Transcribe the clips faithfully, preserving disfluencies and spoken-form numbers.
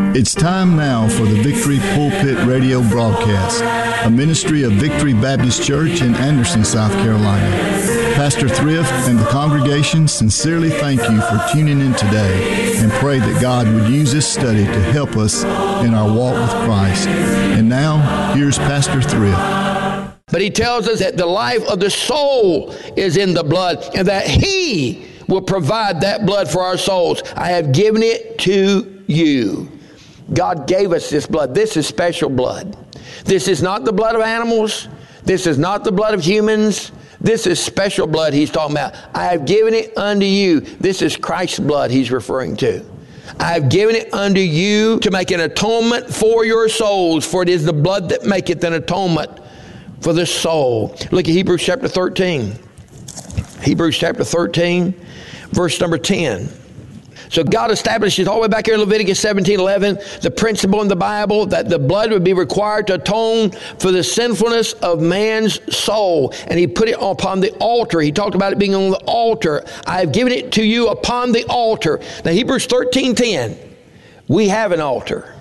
It's time now for the Victory Pulpit radio broadcast, a ministry of Victory Baptist Church in Anderson, South Carolina. Pastor Thrift and the congregation sincerely thank you for tuning in today and pray that God would use this study to help us in our walk with Christ. And now, here's Pastor Thrift. But he tells us that the life of the soul is in the blood and that he will provide that blood for our souls. I have given it to you. God gave us this blood. This is special blood. This is not the blood of animals. This is not the blood of humans. This is special blood he's talking about. I have given it unto you. This is Christ's blood he's referring to. I have given it unto you to make an atonement for your souls, for it is the blood that maketh an atonement for the soul. Look at Hebrews chapter thirteen. Hebrews chapter thirteen, verse number ten. So God establishes all the way back here in Leviticus seventeen eleven, the principle in the Bible that the blood would be required to atone for the sinfulness of man's soul. And he put it upon the altar. He talked about it being on the altar. I have given it to you upon the altar. Now Hebrews thirteen ten, we have an altar,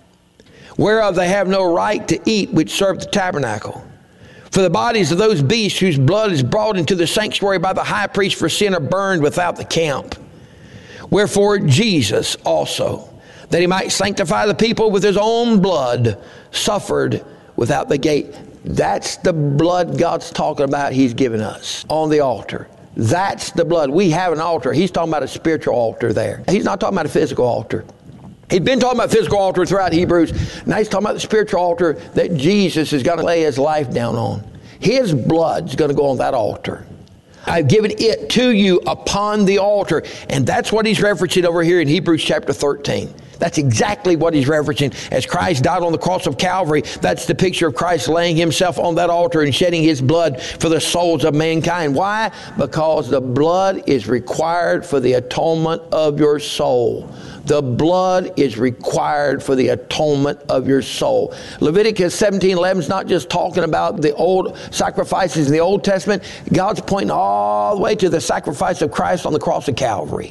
whereof they have no right to eat which serve the tabernacle. For the bodies of those beasts whose blood is brought into the sanctuary by the high priest for sin are burned without the camp. Wherefore Jesus also, that he might sanctify the people with his own blood, suffered without the gate. That's the blood God's talking about he's given us on the altar. That's the blood. We have an altar. He's talking about a spiritual altar there. He's not talking about a physical altar. He'd been talking about physical altar throughout Hebrews. Now he's talking about the spiritual altar that Jesus is going to lay his life down on. His blood's going to go on that altar. I've given it to you upon the altar. And that's what he's referencing over here in Hebrews chapter thirteen. That's exactly what he's referencing. As Christ died on the cross of Calvary, that's the picture of Christ laying himself on that altar and shedding his blood for the souls of mankind. Why? Because the blood is required for the atonement of your soul. The blood is required for the atonement of your soul. Leviticus seventeen eleven is not just talking about the old sacrifices in the Old Testament. God's pointing all the way to the sacrifice of Christ on the cross of Calvary.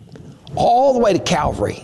All the way to Calvary.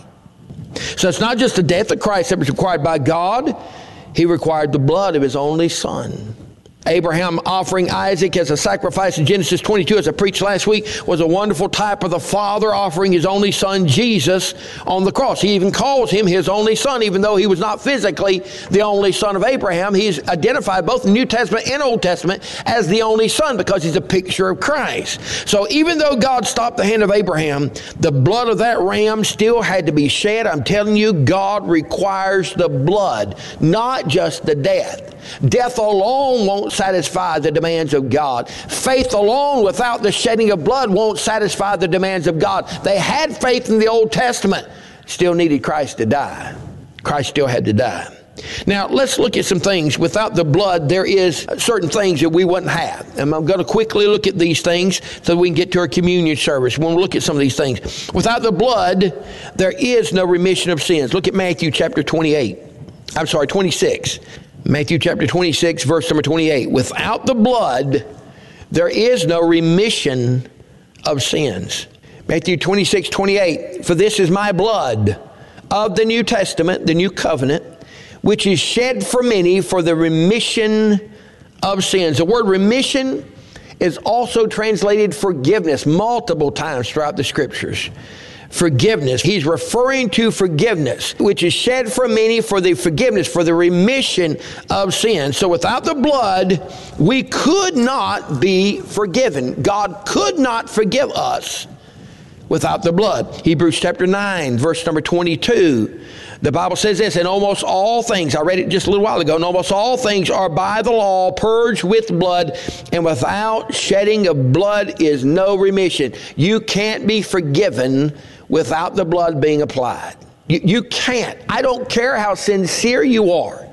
So it's not just the death of Christ that was required by God. He required the blood of his only son. Abraham offering Isaac as a sacrifice in Genesis twenty-two, as I preached last week, was a wonderful type of the Father offering his only son, Jesus, on the cross. He even calls him his only son, even though he was not physically the only son of Abraham. He's identified both in the New Testament and Old Testament as the only son because he's a picture of Christ. So even though God stopped the hand of Abraham, the blood of that ram still had to be shed. I'm telling you, God requires the blood, not just the death. Death alone won't satisfy the demands of God. Faith alone without the shedding of blood won't satisfy the demands of God. They had faith in the Old Testament, still needed Christ to die. Christ still had to die. Now, let's look at some things. Without the blood, there is certain things that we wouldn't have. And I'm going to quickly look at these things so we can get to our communion service. We'll look at some of these things. Without the blood, there is no remission of sins. Look at Matthew chapter twenty-eight. I'm sorry, twenty-six. Matthew chapter twenty-six, verse number twenty-eight. Without the blood, there is no remission of sins. Matthew twenty-six, twenty-eight. For this is my blood of the New Testament, the new covenant, which is shed for many for the remission of sins. The word remission is also translated forgiveness multiple times throughout the scriptures. Forgiveness. He's referring to forgiveness, which is shed for many for the forgiveness, for the remission of sin. So without the blood, we could not be forgiven. God could not forgive us without the blood. Hebrews chapter nine, verse number twenty-two. The Bible says this, and almost all things, I read it just a little while ago, and almost all things are by the law purged with blood, and without shedding of blood is no remission. You can't be forgiven without the blood being applied. You, you can't. I don't care how sincere you are.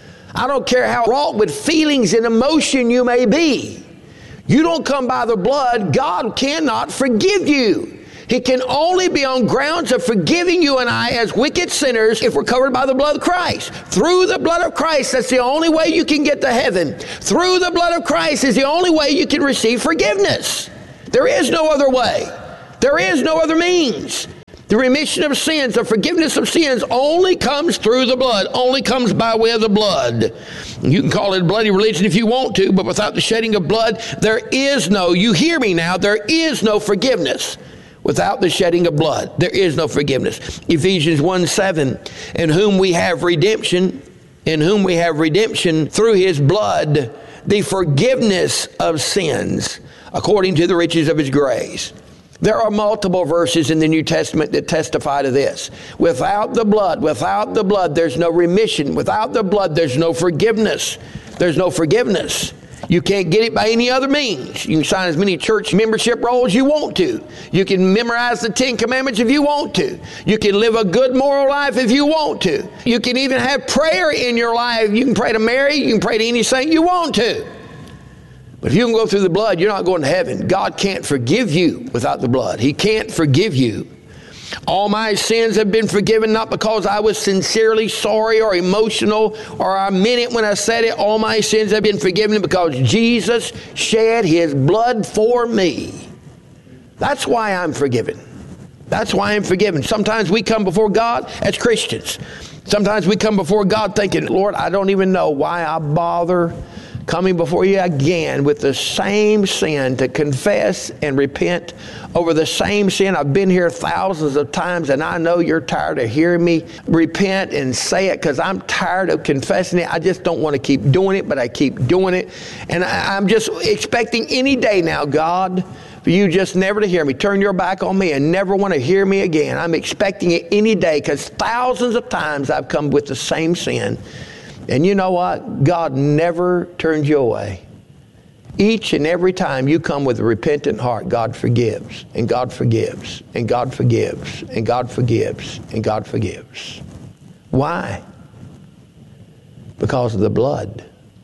I don't care how wrought with feelings and emotion you may be. You don't come by the blood, God cannot forgive you. He can only be on grounds of forgiving you and I as wicked sinners if we're covered by the blood of Christ. Through the blood of Christ, that's the only way you can get to heaven. Through the blood of Christ is the only way you can receive forgiveness. There is no other way. There is no other means. The remission of sins, the forgiveness of sins only comes through the blood, only comes by way of the blood. You can call it a bloody religion if you want to, but without the shedding of blood, there is no, you hear me now, there is no forgiveness. Without the shedding of blood, there is no forgiveness. Ephesians one seven, in whom we have redemption, in whom we have redemption through his blood, the forgiveness of sins, according to the riches of his grace. There are multiple verses in the New Testament that testify to this. Without the blood, without the blood, there's no remission. Without the blood, there's no forgiveness. There's no forgiveness. You can't get it by any other means. You can sign as many church membership rolls as you want to. You can memorize the Ten Commandments if you want to. You can live a good moral life if you want to. You can even have prayer in your life. You can pray to Mary. You can pray to any saint you want to. But if you can go through the blood, you're not going to heaven. God can't forgive you without the blood. He can't forgive you. All my sins have been forgiven, not because I was sincerely sorry or emotional or I meant it when I said it. All my sins have been forgiven because Jesus shed his blood for me. That's why I'm forgiven. That's why I'm forgiven. Sometimes we come before God as Christians. Sometimes we come before God thinking, Lord, I don't even know why I bother coming before you again with the same sin to confess and repent over the same sin. I've been here thousands of times and I know you're tired of hearing me repent and say it because I'm tired of confessing it. I just don't want to keep doing it, but I keep doing it. And I, I'm just expecting any day now, God, for you just never to hear me. Turn your back on me and never want to hear me again. I'm expecting it any day because thousands of times I've come with the same sin. And you know what? God never turns you away. Each and every time you come with a repentant heart, God forgives, and God forgives, and God forgives, and God forgives, and God forgives. Why? Because of the blood.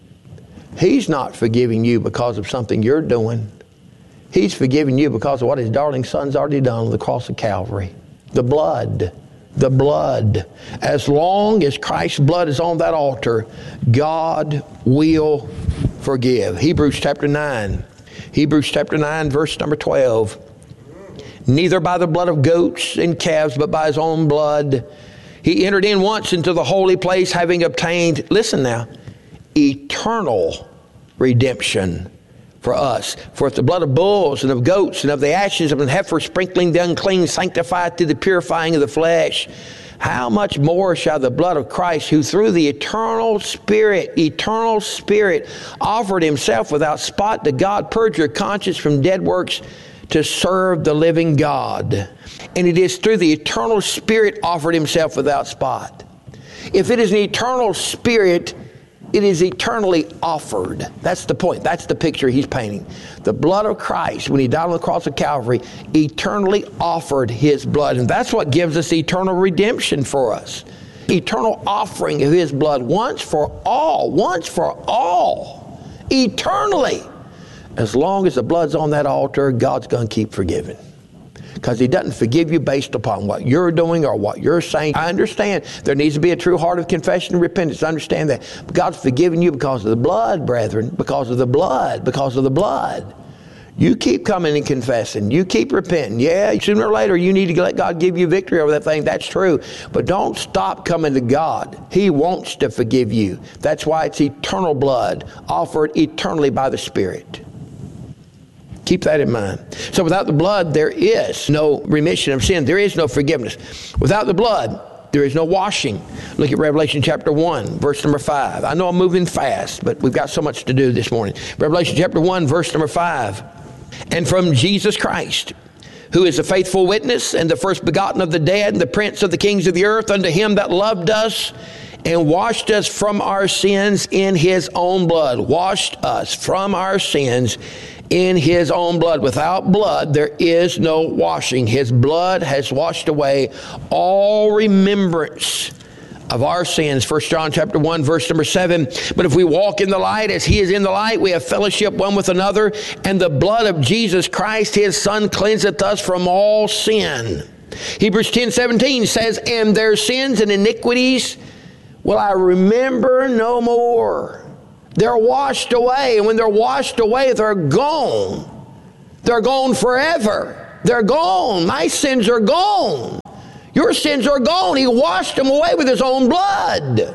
He's not forgiving you because of something you're doing. He's forgiving you because of what his darling son's already done on the cross of Calvary. The blood. The blood. As long as Christ's blood is on that altar, God will forgive. Hebrews chapter nine. Hebrews chapter nine, verse number twelve. Neither by the blood of goats and calves, but by his own blood, he entered in once into the holy place, having obtained, listen now, eternal redemption for us. For if the blood of bulls and of goats and of the ashes of an heifer sprinkling the unclean sanctified through the purifying of the flesh, how much more shall the blood of Christ, who through the eternal Spirit, eternal Spirit, offered himself without spot to God, purge your conscience from dead works to serve the living God. And it is through the eternal Spirit offered himself without spot. If it is an eternal Spirit, it is eternally offered. That's the point. That's the picture he's painting. The blood of Christ, when he died on the cross of Calvary, eternally offered his blood. And that's what gives us eternal redemption for us. Eternal offering of his blood once for all. Once for all. Eternally. As long as the blood's on that altar, God's going to keep forgiving. Because he doesn't forgive you based upon what you're doing or what you're saying. I understand there needs to be a true heart of confession and repentance. I understand that. But God's forgiven you because of the blood, brethren. Because of the blood. Because of the blood. You keep coming and confessing. You keep repenting. Yeah, sooner or later you need to let God give you victory over that thing. That's true. But don't stop coming to God. He wants to forgive you. That's why it's eternal blood offered eternally by the Spirit. Keep that in mind. So without the blood, there is no remission of sin. There is no forgiveness. Without the blood, there is no washing. Look at Revelation chapter one, verse number five. I know I'm moving fast, but we've got so much to do this morning. Revelation chapter one, verse number five. And from Jesus Christ, who is a faithful witness and the first begotten of the dead and the prince of the kings of the earth, unto him that loved us and washed us from our sins in his own blood. Washed us from our sins in his own blood. Without blood, there is no washing. His blood has washed away all remembrance of our sins. First John chapter one, verse number seven. But if we walk in the light as he is in the light, we have fellowship one with another, and the blood of Jesus Christ, his Son, cleanseth us from all sin. Hebrews ten seventeen says, and their sins and iniquities will I remember no more. They're washed away, and when they're washed away, they're gone. They're gone forever. They're gone. My sins are gone. Your sins are gone. He washed them away with his own blood.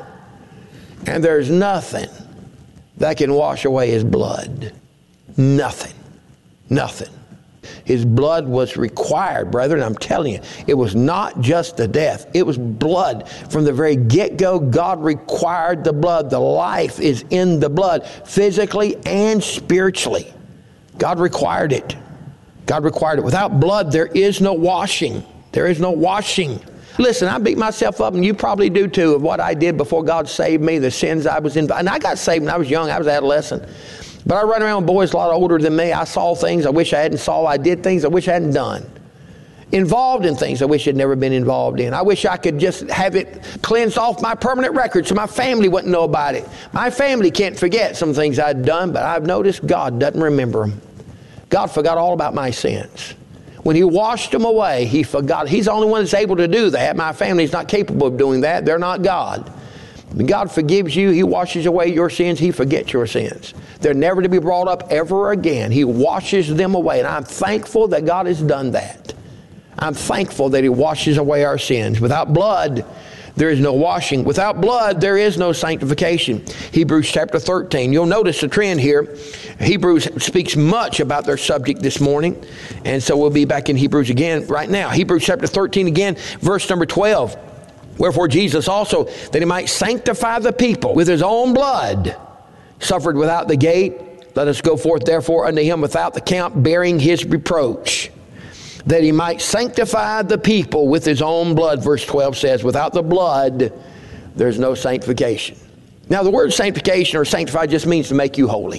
And there's nothing that can wash away his blood. Nothing. Nothing. His blood was required, brethren. I'm telling you, it was not just the death. It was blood. From the very get-go, God required the blood. The life is in the blood, physically and spiritually. God required it. God required it. Without blood, there is no washing. There is no washing. Listen, I beat myself up, and you probably do too, of what I did before God saved me, the sins I was in. And I got saved when I was young. I was an adolescent. But I run around with boys a lot older than me. I saw things I wish I hadn't saw. I did things I wish I hadn't done. Involved in things I wish I'd never been involved in. I wish I could just have it cleansed off my permanent record so my family wouldn't know about it. My family can't forget some things I'd done, but I've noticed God doesn't remember them. God forgot all about my sins. When he washed them away, he forgot. He's the only one that's able to do that. My family's not capable of doing that. They're not God. When God forgives you, he washes away your sins. He forgets your sins. They're never to be brought up ever again. He washes them away. And I'm thankful that God has done that. I'm thankful that he washes away our sins. Without blood, there is no washing. Without blood, there is no sanctification. Hebrews chapter thirteen. You'll notice the trend here. Hebrews speaks much about their subject this morning. And so we'll be back in Hebrews again right now. Hebrews chapter thirteen again, verse number twelve. Wherefore Jesus also, that he might sanctify the people with his own blood, suffered without the gate. Let us go forth therefore unto him without the camp, bearing his reproach, that he might sanctify the people with his own blood. Verse twelve says, without the blood, there's no sanctification. Now the word sanctification or sanctify just means to make you holy.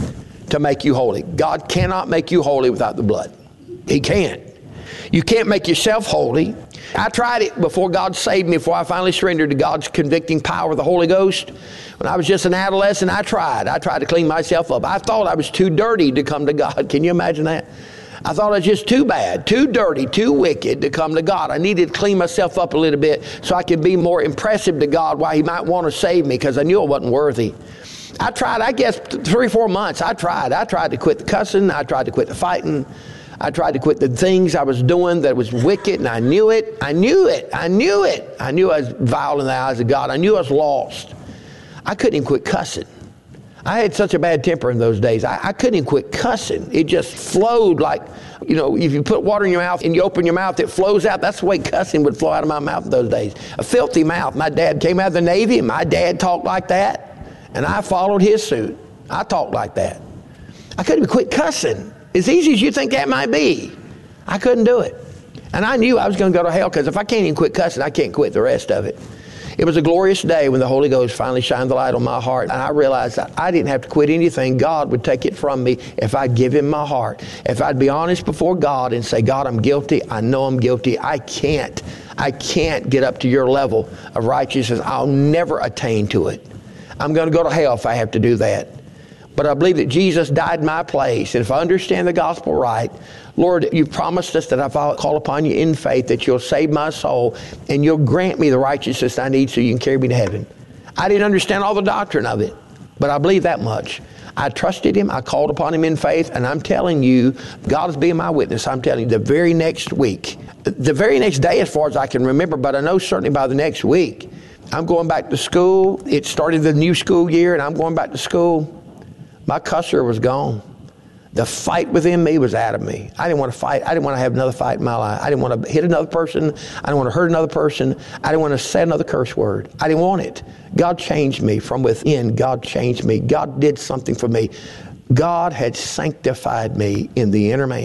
To make you holy. God cannot make you holy without the blood. He can't. You can't make yourself holy. I tried it before God saved me, before I finally surrendered to God's convicting power of the Holy Ghost. When I was just an adolescent, I tried. I tried to clean myself up. I thought I was too dirty to come to God. Can you imagine that? I thought I was just too bad, too dirty, too wicked to come to God. I needed to clean myself up a little bit so I could be more impressive to God while he might want to save me, because I knew I wasn't worthy. I tried, I guess, three or four months. I tried. I tried to quit the cussing. I tried to quit the fighting. I tried to quit the things I was doing that was wicked, and I knew it. I knew it. I knew it. I knew I was vile in the eyes of God. I knew I was lost. I couldn't even quit cussing. I had such a bad temper in those days. I, I couldn't even quit cussing. It just flowed like, you know, if you put water in your mouth and you open your mouth, it flows out. That's the way cussing would flow out of my mouth in those days. A filthy mouth. My dad came out of the Navy, and my dad talked like that, and I followed his suit. I talked like that. I couldn't even quit cussing. As easy as you think that might be, I couldn't do it. And I knew I was going to go to hell, because if I can't even quit cussing, I can't quit the rest of it. It was a glorious day when the Holy Ghost finally shined the light on my heart, and I realized that I didn't have to quit anything. God would take it from me if I'd give him my heart. If I'd be honest before God and say, God, I'm guilty. I know I'm guilty. I can't. I can't get up to your level of righteousness. I'll never attain to it. I'm going to go to hell if I have to do that. But I believe that Jesus died in my place. And if I understand the gospel right, Lord, you've promised us that if I call upon you in faith, that you'll save my soul and you'll grant me the righteousness I need so you can carry me to heaven. I didn't understand all the doctrine of it, but I believe that much. I trusted him. I called upon him in faith. And I'm telling you, God is being my witness. I'm telling you, the very next week, the very next day as far as I can remember, but I know certainly by the next week, I'm going back to school. It started the new school year, and I'm going back to school. My cusser was gone. The fight within me was out of me. I didn't want to fight. I didn't want to have another fight in my life. I didn't want to hit another person. I didn't want to hurt another person. I didn't want to say another curse word. I didn't want it. God changed me from within. God changed me. God did something for me. God had sanctified me in the inner man.